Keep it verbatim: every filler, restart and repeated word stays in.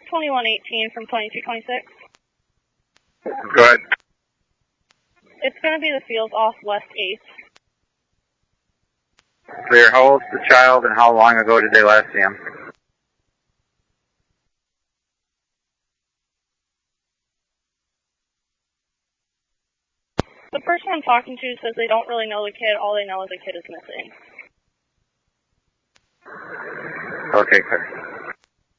twenty-one eighteen from twenty-two twenty-six. Go ahead. It's going to be the field off West eighth. Clear. How old's the child and how long ago did they last see him? The person I'm talking to says they don't really know the kid. All they know is the kid is missing. Okay, clear.